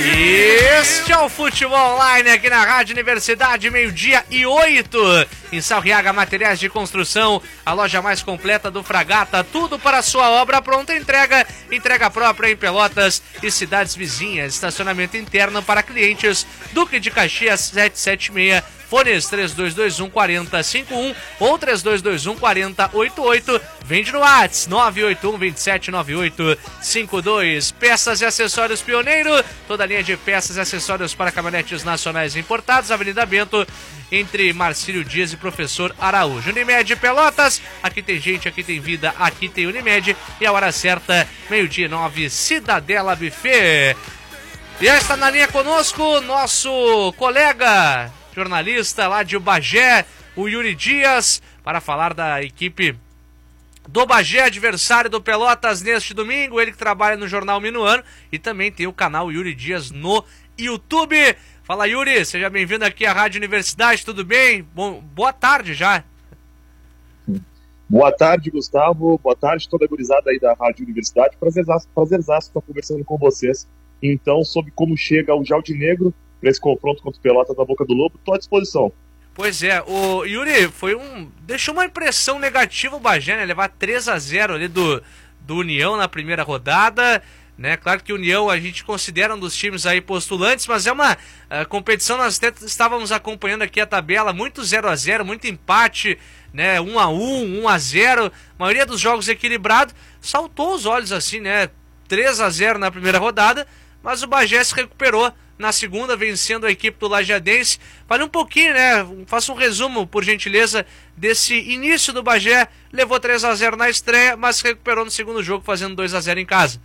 Este é o Futebol Online aqui na Rádio Universidade, 12:08. Em Salriaga, materiais de construção, a loja mais completa do Fragata, tudo para a sua obra pronta entrega própria em Pelotas e cidades vizinhas, estacionamento interno para clientes, Duque de Caxias 776, fones 3221 4051 ou 3221 4088, vende no WhatsApp 981 279852. Peças e acessórios Pioneiro, toda a linha de peças e acessórios para caminhonetes nacionais importados, Avenida Bento, entre Marcílio Dias e Professor Araújo. Unimed Pelotas, aqui tem gente, aqui tem vida, aqui tem Unimed, e a hora certa, 12:09, Cidadela Buffet. E já está na linha conosco nosso colega jornalista lá de Bagé, o Yuri Dias, para falar da equipe do Bagé, adversário do Pelotas neste domingo. Ele que trabalha no Jornal Minuano e também tem o canal Yuri Dias no YouTube. Fala, Yuri, seja bem-vindo aqui à Rádio Universidade, tudo bem? Boa tarde já. Boa tarde, Gustavo, boa tarde toda a gurizada aí da Rádio Universidade, prazerzaço estar conversando com vocês. Então, sobre como chega o Jaldinegro para esse confronto contra o Pelotas na Boca do Lobo, estou à disposição. Pois é, o Yuri, deixou uma impressão negativa o Bagé, né? Levar 3-0 ali do União na primeira rodada, né? Claro que o União a gente considera um dos times aí postulantes, mas é uma competição, nós até estávamos acompanhando aqui a tabela, muito 0-0, muito empate, né? 1-1, 1-0, maioria dos jogos equilibrado, saltou os olhos assim, né? 3-0 na primeira rodada, mas o Bagé se recuperou na segunda, vencendo a equipe do Lajeadense. Fale um pouquinho, né? Faça um resumo, por gentileza, desse início do Bagé. Levou 3-0 na estreia, mas se recuperou no segundo jogo, fazendo 2-0 em casa.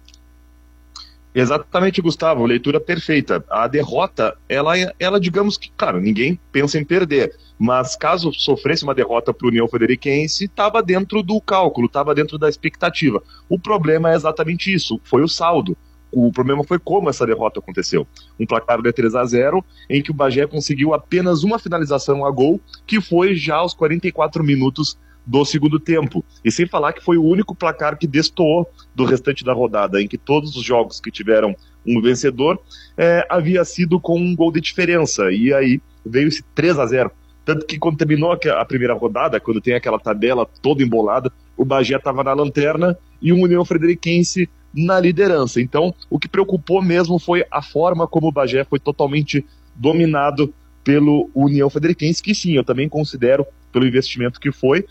Exatamente, Gustavo, leitura perfeita. A derrota, ela digamos que, claro, ninguém pensa em perder, mas caso sofresse uma derrota para o União Frederiquense, estava dentro do cálculo, estava dentro da expectativa. O problema é exatamente isso, foi o saldo. O problema foi como essa derrota aconteceu. Um placar de 3-0, em que o Bagé conseguiu apenas uma finalização a gol, que foi já aos 44 minutos do segundo tempo. E sem falar que foi o único placar que destoou do restante da rodada, em que todos os jogos que tiveram um vencedor havia sido com um gol de diferença. E aí veio esse 3-0. Tanto que quando terminou a primeira rodada, quando tem aquela tabela toda embolada, o Bagé estava na lanterna e o União Frederiquense na liderança. Então, o que preocupou mesmo foi a forma como o Bagé foi totalmente dominado pelo União Frederiquense, que sim, eu também considero, pelo investimento que foi,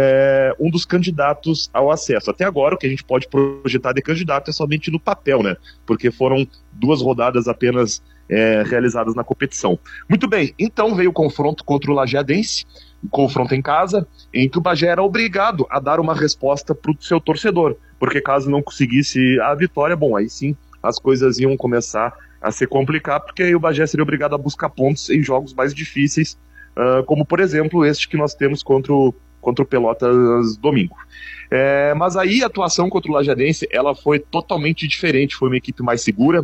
um dos candidatos ao acesso. Até agora, o que a gente pode projetar de candidato é somente no papel, né? Porque foram 2 rodadas apenas realizadas na competição. Muito bem, então veio o confronto contra o Lajeadense, confronto em casa, em que o Bagé era obrigado a dar uma resposta para o seu torcedor, porque caso não conseguisse a vitória, bom, aí sim as coisas iam começar a se complicar, porque aí o Bagé seria obrigado a buscar pontos em jogos mais difíceis, como por exemplo este que nós temos contra o Pelotas domingo. Mas aí a atuação contra o Lajeadense, ela foi totalmente diferente, foi uma equipe mais segura.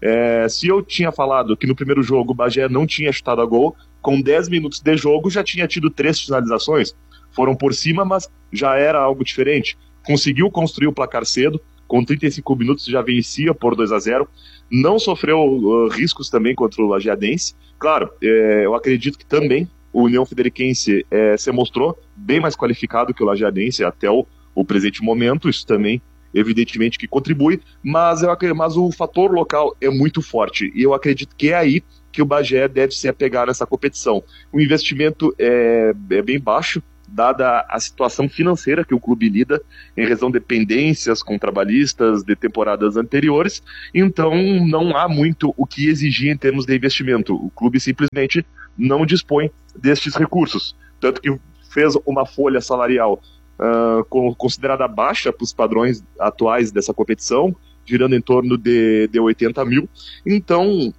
Se eu tinha falado que no primeiro jogo o Bagé não tinha chutado a gol, com 10 minutos de jogo já tinha tido 3 finalizações, foram por cima, mas já era algo diferente. Conseguiu construir o placar cedo, com 35 minutos já vencia por 2-0, não sofreu riscos também contra o Lajeadense. Claro, eu acredito que também o União Frederiquense se mostrou bem mais qualificado que o Lajeadense até o presente momento, isso também evidentemente que contribui, mas o fator local é muito forte, e eu acredito que é aí que o Bagé deve se apegar nessa competição. O investimento é bem baixo, dada a situação financeira que o clube lida, em razão de pendências com trabalhistas de temporadas anteriores, então não há muito o que exigir em termos de investimento. O clube simplesmente não dispõe destes recursos, tanto que fez uma folha salarial considerada baixa para os padrões atuais dessa competição, girando em torno de 80 mil. Então,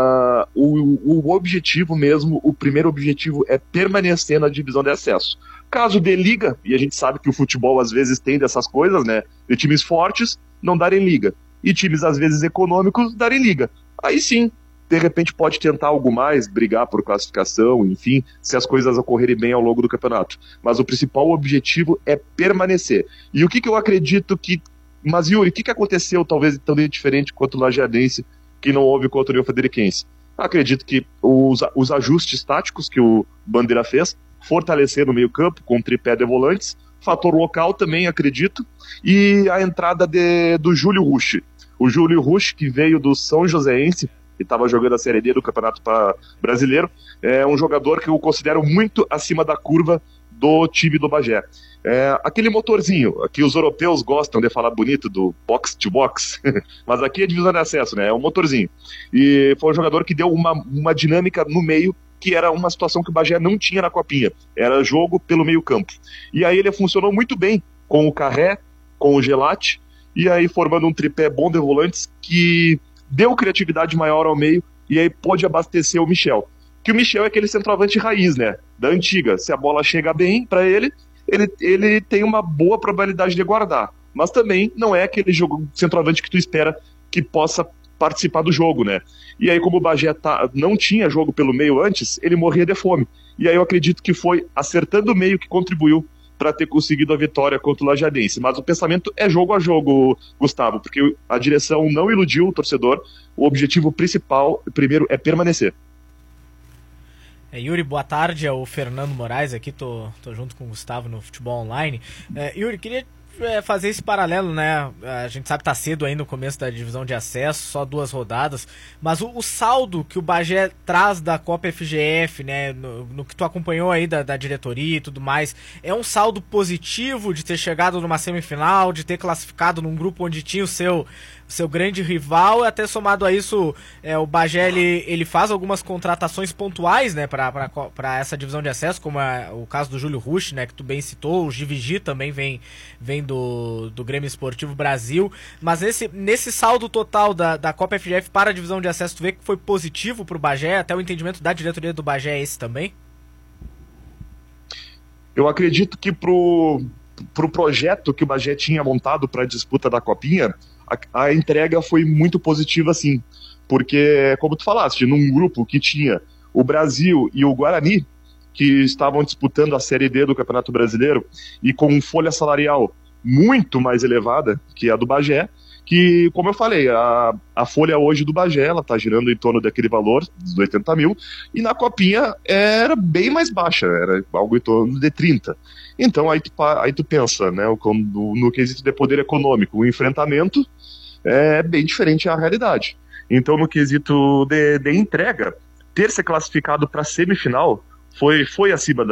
o objetivo mesmo, o primeiro objetivo é permanecer na divisão de acesso. Caso de liga, e a gente sabe que o futebol às vezes tem dessas coisas, né, de times fortes não darem liga, e times às vezes econômicos darem liga. Aí sim, de repente pode tentar algo mais, brigar por classificação, enfim, se as coisas ocorrerem bem ao longo do campeonato. Mas o principal objetivo é permanecer. E o que eu acredito que... Mas, Yuri, o que aconteceu talvez tão diferente quanto o Lajeadense que não houve contra o União Frederiquense. Acredito que os ajustes táticos que o Bandeira fez, fortalecer no meio campo com tripé de volantes, fator local também, acredito, e a entrada do Júlio Rusch. O Júlio Rusch, que veio do São Joséense, que estava jogando a Série D do Campeonato Brasileiro, é um jogador que eu considero muito acima da curva do time do Bagé. Aquele motorzinho, que os europeus gostam de falar bonito, do box to box, mas aqui é divisão de acesso, né? É um motorzinho. E foi um jogador que deu uma dinâmica no meio, que era uma situação que o Bagé não tinha na Copinha. Era jogo pelo meio campo. E aí ele funcionou muito bem com o Carré, com o Gelati, e aí formando um tripé bom de volantes que deu criatividade maior ao meio, e aí pôde abastecer o Michel. Que o Michel é aquele centroavante raiz, né? Da antiga. Se a bola chega bem para ele tem uma boa probabilidade de guardar. Mas também não é aquele centroavante que tu espera que possa participar do jogo, né? E aí, como o Bagé não tinha jogo pelo meio antes, ele morria de fome. E aí eu acredito que foi acertando o meio que contribuiu para ter conseguido a vitória contra o Lajadense. Mas o pensamento é jogo a jogo, Gustavo, porque a direção não iludiu o torcedor. O objetivo principal, primeiro, é permanecer. Yuri, boa tarde, é o Fernando Moraes aqui, tô junto com o Gustavo no Futebol Online. Yuri, queria fazer esse paralelo, né? A gente sabe que tá cedo ainda no começo da divisão de acesso, só 2 rodadas, mas o saldo que o Bagé traz da Copa FGF, né, no que tu acompanhou aí da diretoria e tudo mais, é um saldo positivo de ter chegado numa semifinal, de ter classificado num grupo onde tinha o seu grande rival, e até somado a isso, o Bagé ele faz algumas contratações pontuais, né, para essa divisão de acesso, como é o caso do Júlio Rusch, né, que tu bem citou, o Givigi também vem do Grêmio Esportivo Brasil, mas nesse saldo total da Copa FGF para a divisão de acesso, tu vê que foi positivo pro Bagé, até o entendimento da diretoria do Bagé é esse também? Eu acredito que pro projeto que o Bagé tinha montado para a disputa da Copinha, a entrega foi muito positiva, sim. Porque, como tu falaste, num grupo que tinha o Brasil e o Guarani, que estavam disputando a Série D do Campeonato Brasileiro, e com folha salarial muito mais elevada que a do Bagé, que, como eu falei, a folha hoje do Bagé, ela tá girando em torno daquele valor, dos 80 mil, e na Copinha era bem mais baixa, era algo em torno de 30. Então aí tu pensa, né, no quesito de poder econômico, o enfrentamento é bem diferente à realidade. Então no quesito de entrega, ter se classificado para a semifinal foi acima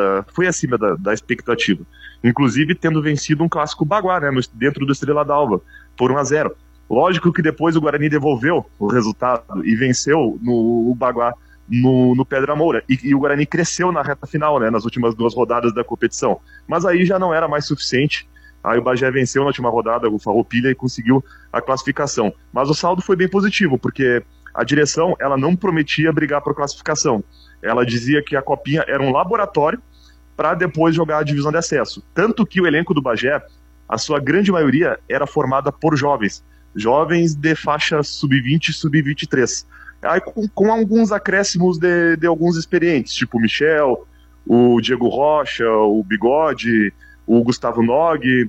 da expectativa. Inclusive tendo vencido um clássico baguá, né, dentro do Estrela d'Alva, por 1-0. Lógico que depois o Guarani devolveu o resultado e venceu o Baguá no Pedra Moura. E o Guarani cresceu na reta final, né, nas últimas 2 rodadas da competição. Mas aí já não era mais suficiente. Aí o Bagé venceu na última rodada o Farroupilha e conseguiu a classificação. Mas o saldo foi bem positivo, porque a direção ela não prometia brigar por classificação. Ela dizia que a Copinha era um laboratório para depois jogar a divisão de acesso. Tanto que o elenco do Bagé, a sua grande maioria, era formada por jovens de faixa sub-20 e sub-23. Aí com alguns acréscimos de alguns experientes, tipo o Michel, o Diego Rocha, o Bigode, o Gustavo Nog,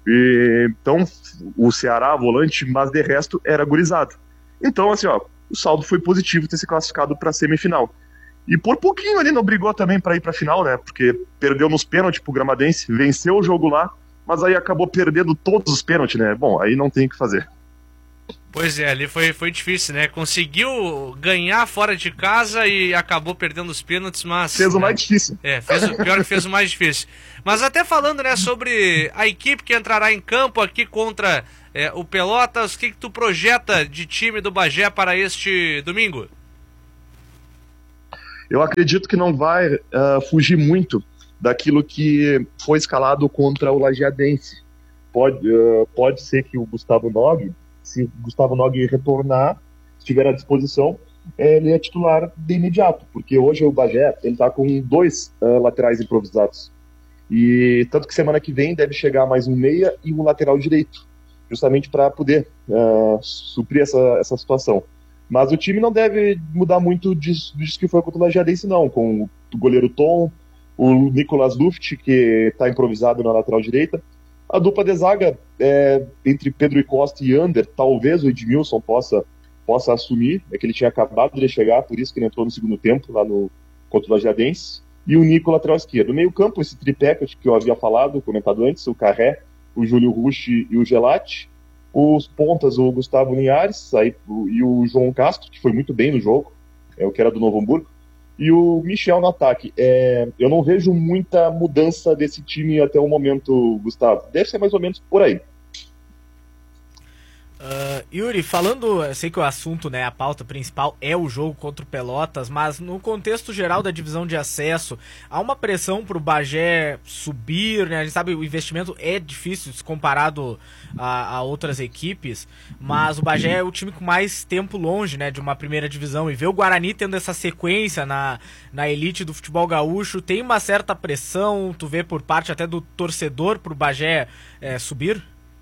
então o Ceará, volante, mas de resto era gurizado. Então, assim, ó, o saldo foi positivo ter se classificado para a semifinal. E por pouquinho ali não brigou também para ir para a final, né? Porque perdeu nos pênaltis pro Gramadense, venceu o jogo lá, mas aí acabou perdendo todos os pênaltis, né? Bom, aí não tem o que fazer. Pois é, ali foi difícil, né? Conseguiu ganhar fora de casa e acabou perdendo os pênaltis, mas... Fez o mais difícil. Pior que fez o mais difícil. Mas até falando, né, sobre a equipe que entrará em campo aqui contra o Pelotas, o que tu projeta de time do Bagé para este domingo? Eu acredito que não vai fugir muito daquilo que foi escalado contra o Lajeadense. Pode ser que o Gustavo Nog, se o Gustavo Nog retornar, estiver à disposição, ele é titular de imediato, porque hoje o Bagé está com 2 laterais improvisados. E tanto que semana que vem deve chegar mais um meia e um lateral direito, justamente para poder suprir essa situação. Mas o time não deve mudar muito disso que foi contra o Lajeadense, não, com o goleiro Tom, o Nicolas Luft, que está improvisado na lateral direita. A dupla de zaga entre Pedro e Costa e Ander, talvez o Edmilson possa possa assumir, é que ele tinha acabado de chegar, por isso que ele entrou no segundo tempo, lá contra o Lajadense, e o Nico, lateral esquerdo. No meio campo, esse tripé que eu havia falado, comentado antes, o Carré, o Júlio Rushi e o Gelati. Os pontas, o Gustavo Linhares e o João Castro, que foi muito bem no jogo, o que era do Novo Hamburgo, e o Michel no ataque. Eu não vejo muita mudança desse time até o momento, Gustavo. Deve ser mais ou menos por aí. Yuri, falando, eu sei que o assunto, né, a pauta principal é o jogo contra o Pelotas, mas no contexto geral da divisão de acesso, há uma pressão para o Bagé subir, né? A gente sabe que o investimento é difícil se comparado a outras equipes, mas o Bagé é o time com mais tempo longe, né, de uma primeira divisão, e ver o Guarani tendo essa sequência na elite do futebol gaúcho, tem uma certa pressão, tu vê por parte até do torcedor para o Bagé subir?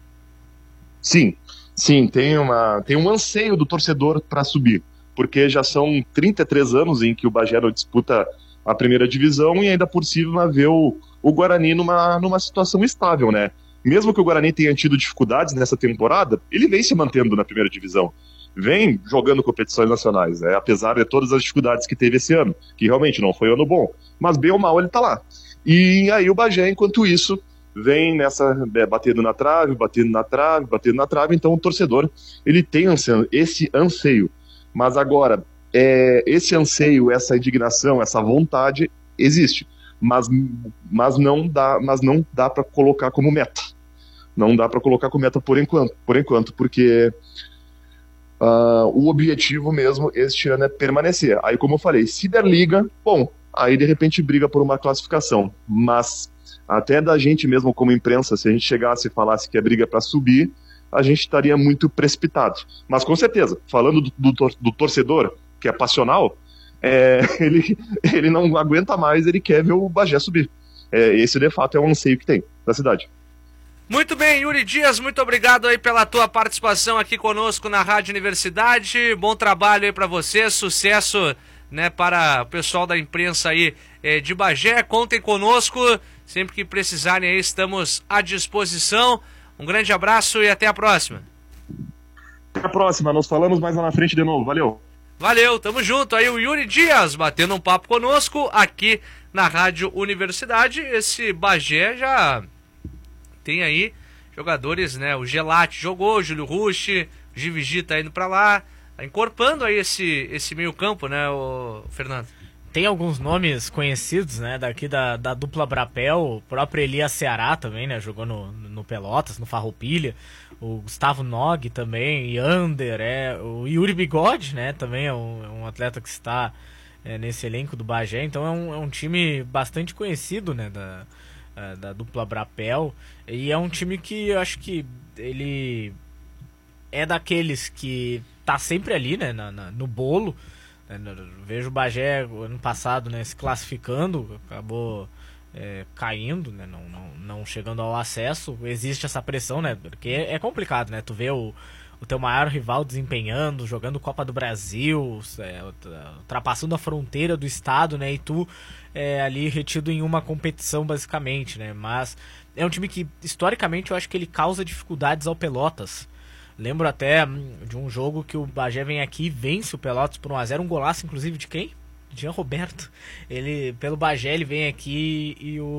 Sim, tem um anseio do torcedor para subir, porque já são 33 anos em que o Bagé não disputa a primeira divisão e ainda por cima vê o Guarani numa situação estável, né? Mesmo que o Guarani tenha tido dificuldades nessa temporada, ele vem se mantendo na primeira divisão, vem jogando competições nacionais, né? Apesar de todas as dificuldades que teve esse ano, que realmente não foi um ano bom, mas bem ou mal ele tá lá. E aí o Bagé, enquanto isso, vem nessa, batendo na trave, então o torcedor, ele tem esse anseio, mas agora, esse anseio, essa indignação, essa vontade, existe, mas não dá para colocar como meta, por enquanto, porque o objetivo mesmo este ano é permanecer. Aí, como eu falei, se der liga, bom, aí de repente briga por uma classificação, mas até da gente mesmo como imprensa, se a gente chegasse e falasse que é briga para subir, a gente estaria muito precipitado. Mas com certeza, falando do torcedor, que é passional, ele não aguenta mais, ele quer ver o Bagé subir. Esse de fato é o anseio que tem da cidade. Muito bem, Yuri Dias, muito obrigado aí pela tua participação aqui conosco na Rádio Universidade. Bom trabalho aí para você, sucesso, né, para o pessoal da imprensa aí de Bagé. Contem conosco, sempre que precisarem aí estamos à disposição. Um grande abraço e até a próxima. Até a próxima, nos falamos mais lá na frente de novo, valeu. Valeu, tamo junto aí, o Yuri Dias batendo um papo conosco aqui na Rádio Universidade. Esse Bagé já tem aí jogadores, né, o Gelati jogou, o Júlio Rushi, o Givigi tá indo pra lá, tá encorpando aí esse meio campo, né, o Fernando? Tem alguns nomes conhecidos, né, daqui da dupla Brapel, o próprio Elias Ceará também, né, jogou no Pelotas, no Farroupilha, o Gustavo Nog também, Yander, o Yuri Bigode, né, também é um atleta que está nesse elenco do Bagé, então é um time bastante conhecido, né, da dupla Brapel, e é um time que eu acho que ele é daqueles que tá sempre ali, né, no bolo. Vejo o Bagé ano passado, né, se classificando, acabou caindo, né, não chegando ao acesso. Existe essa pressão, né, porque é complicado, né, tu vê o teu maior rival desempenhando, jogando Copa do Brasil, ultrapassando a fronteira do estado, né, e tu ali retido em uma competição basicamente, né, mas é um time que historicamente eu acho que ele causa dificuldades ao Pelotas. Lembro até de um jogo que o Bagé vem aqui e vence o Pelotas por 1-0, um golaço inclusive de quem? Jean Roberto. Ele, pelo Bagé, ele vem aqui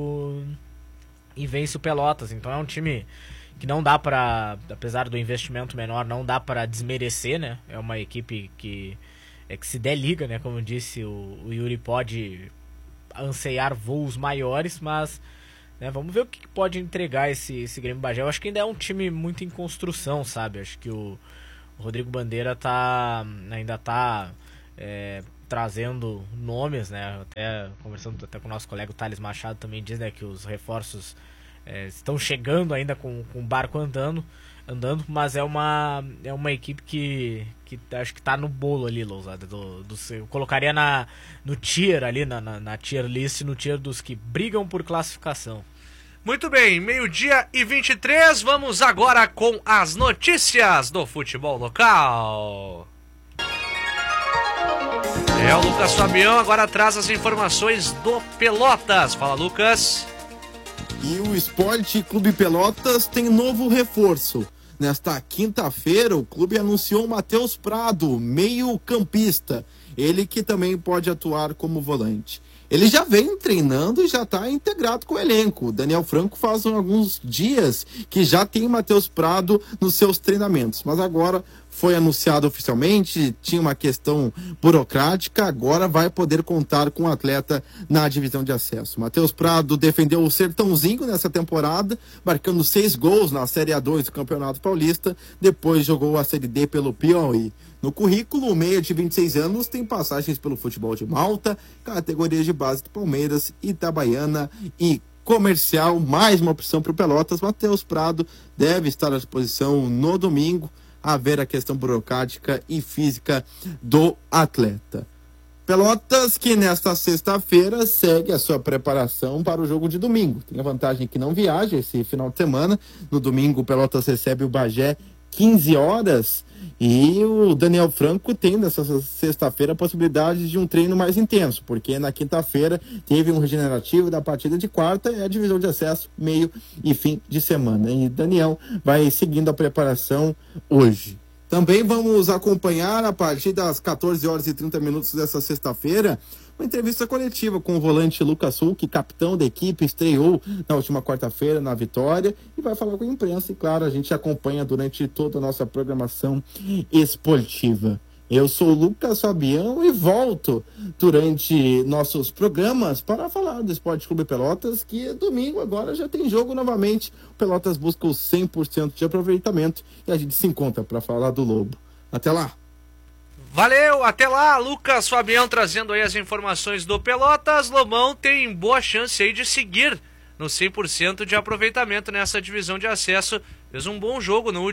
e vence o Pelotas. Então é um time que não dá pra, apesar do investimento menor, não dá pra desmerecer, né? É uma equipe que se der liga, né? Como disse, o Yuri pode anseiar voos maiores, mas vamos ver o que pode entregar esse Grêmio Bagé. Eu acho que ainda é um time muito em construção, sabe? Acho que o Rodrigo Bandeira ainda tá trazendo nomes, né? Até conversando com o nosso colega o Thales Machado também diz, né, que os reforços estão chegando ainda com o barco andando, mas é uma equipe que acho que tá no bolo ali, Lousada, eu colocaria no tier ali, na tier list, no tier dos que brigam por classificação. Muito bem, 12:23, vamos agora com as notícias do futebol local. O Lucas Fabião agora traz as informações do Pelotas. Fala, Lucas. E o Esporte Clube Pelotas tem novo reforço. Nesta quinta-feira, o clube anunciou o Matheus Prado, meio-campista. Ele que também pode atuar como volante. Ele já vem treinando e já está integrado com o elenco. O Daniel Franco faz alguns dias que já tem o Matheus Prado nos seus treinamentos. Mas agora foi anunciado oficialmente, tinha uma questão burocrática, agora vai poder contar com o atleta na divisão de acesso. Matheus Prado defendeu o Sertãozinho nessa temporada, marcando 6 gols na Série A2 do Campeonato Paulista, depois jogou a Série D pelo Piauí. No currículo, o meia de 26 anos tem passagens pelo futebol de Malta, categorias de base do Palmeiras, Itabaiana e Comercial. Mais uma opção para o Pelotas. Matheus Prado deve estar à disposição no domingo, a ver a questão burocrática e física do atleta. Pelotas que nesta sexta-feira segue a sua preparação para o jogo de domingo. Tem a vantagem que não viaja esse final de semana. No domingo, o Pelotas recebe o Bagé 15 horas. E o Daniel Franco tem nessa sexta-feira a possibilidade de um treino mais intenso, porque na quinta-feira teve um regenerativo da partida de quarta e a divisão de acesso meio e fim de semana. E Daniel vai seguindo a preparação hoje. Também vamos acompanhar a partir das 14 horas e 30 minutos dessa sexta-feira uma entrevista coletiva com o volante Lucas Hulk, capitão da equipe, estreou na última quarta-feira na Vitória e vai falar com a imprensa. E claro, a gente acompanha durante toda a nossa programação esportiva. Eu sou o Lucas Fabião e volto durante nossos programas para falar do Esporte Clube Pelotas, que domingo agora já tem jogo novamente. O Pelotas busca o 100% de aproveitamento e a gente se encontra para falar do Lobo. Até lá! Valeu, até lá, Lucas Fabião trazendo aí as informações do Pelotas. Lobão tem boa chance aí de seguir no 100% de aproveitamento nessa divisão de acesso. Fez um bom jogo na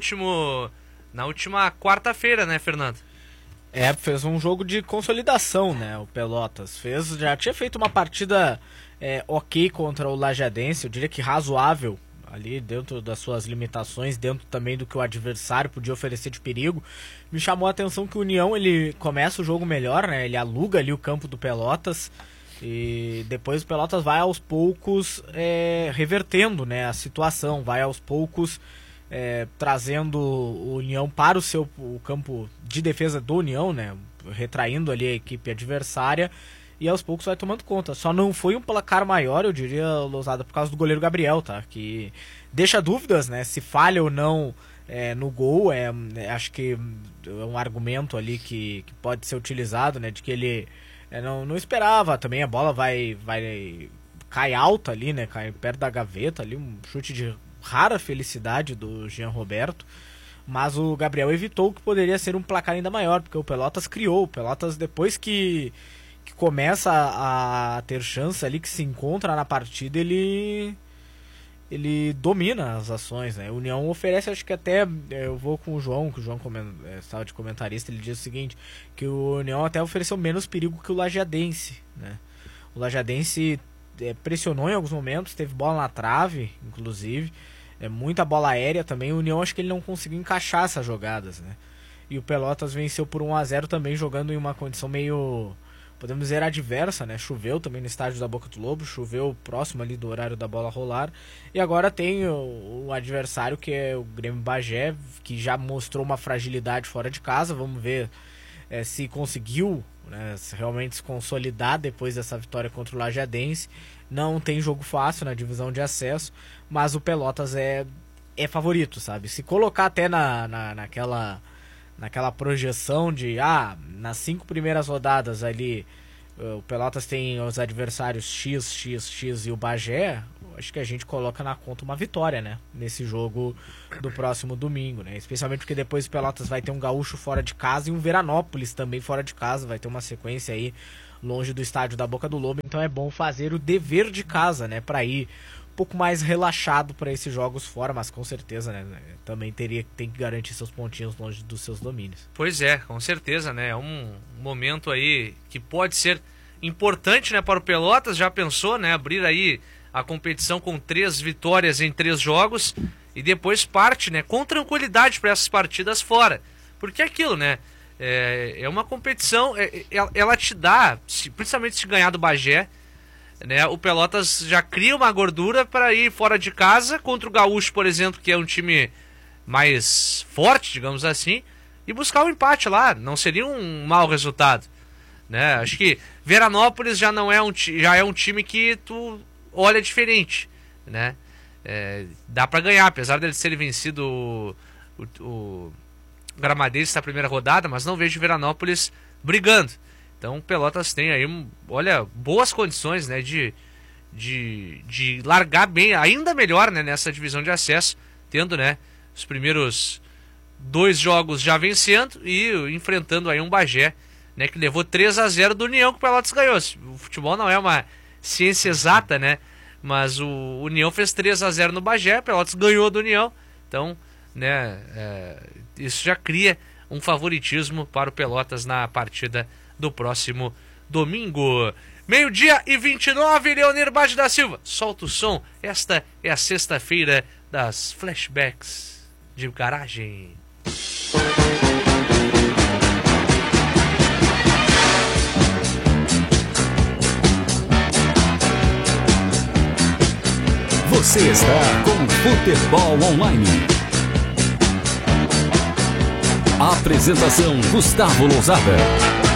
última quarta-feira, né, Fernando? Fez um jogo de consolidação, né, o Pelotas. Já tinha feito uma partida ok contra o Lajadense, eu diria que razoável, ali dentro das suas limitações, dentro também do que o adversário podia oferecer de perigo. Me chamou a atenção que o União, ele começa o jogo melhor, né? Ele aluga ali o campo do Pelotas e depois o Pelotas vai aos poucos revertendo, né, a situação, vai aos poucos trazendo o União para o campo de defesa do União, né, retraindo ali a equipe adversária. E aos poucos vai tomando conta. Só não foi um placar maior, eu diria, Lousada, por causa do goleiro Gabriel, tá? Que deixa dúvidas, né? Se falha ou não no gol. Acho que é um argumento ali que pode ser utilizado, né? De que ele não esperava. Também a bola cai alta ali, né? Cai perto da gaveta ali. Um chute de rara felicidade do Jean Roberto. Mas o Gabriel evitou que poderia ser um placar ainda maior, porque o Pelotas criou. O Pelotas, depois que começa a ter chance ali, que se encontra na partida, ele domina as ações, né? O União oferece, acho que até, eu vou com o João, que o João estava de comentarista, ele diz o seguinte, que o União até ofereceu menos perigo que o Lajadense, né? O Lajadense pressionou em alguns momentos, teve bola na trave, inclusive, muita bola aérea também. O União, acho que ele não conseguiu encaixar essas jogadas, né? E o Pelotas venceu por 1-0 também, jogando em uma condição meio, podemos dizer, adversa, né? Choveu também no estádio da Boca do Lobo, choveu próximo ali do horário da bola rolar. E agora tem o adversário, que é o Grêmio Bagé, que já mostrou uma fragilidade fora de casa. Vamos ver se conseguiu, né, se realmente se consolidar depois dessa vitória contra o Lajadense. Não tem jogo fácil na divisão de acesso, mas o Pelotas é favorito, sabe? Se colocar até naquela projeção de nas 5 primeiras rodadas ali o Pelotas tem os adversários X e o Bagé, acho que a gente coloca na conta uma vitória, né, nesse jogo do próximo domingo, né? Especialmente porque depois o Pelotas vai ter um Gaúcho fora de casa e um Veranópolis também fora de casa, vai ter uma sequência aí longe do estádio da Boca do Lobo, então é bom fazer o dever de casa, né, para ir um pouco mais relaxado para esses jogos fora, mas com certeza, né, também tem que garantir seus pontinhos longe dos seus domínios. Pois é, com certeza, né, é um momento aí que pode ser importante, né, para o Pelotas. Já pensou, né, abrir aí a competição com 3 vitórias em 3 jogos e depois parte, né, com tranquilidade para essas partidas fora, porque é aquilo, né, é uma competição, ela te dá, principalmente se ganhar do Bagé, né, o Pelotas já cria uma gordura para ir fora de casa contra o Gaúcho, por exemplo, que é um time mais forte, digamos assim, e buscar o empate lá. Não seria um mau resultado, né? Acho que Veranópolis já é um time que tu olha diferente, né? Dá para ganhar, apesar dele ter vencido o Gramadeiros na primeira rodada, mas não vejo Veranópolis brigando. Então o Pelotas tem aí, olha, boas condições, né, de largar bem, ainda melhor, né, nessa divisão de acesso, tendo, né, os primeiros 2 jogos já vencendo e enfrentando aí um Bagé, né, que levou 3-0 do União, que o Pelotas ganhou. O futebol não é uma ciência exata, né, mas o União fez 3-0 no Bagé, o Pelotas ganhou do União, então, né, isso já cria um favoritismo para o Pelotas na partida do próximo domingo. 12h29, Leonir Bade da Silva, solta o som. Esta é a sexta-feira das flashbacks de garagem. Você está com Futebol Online. Apresentação Gustavo Lousada.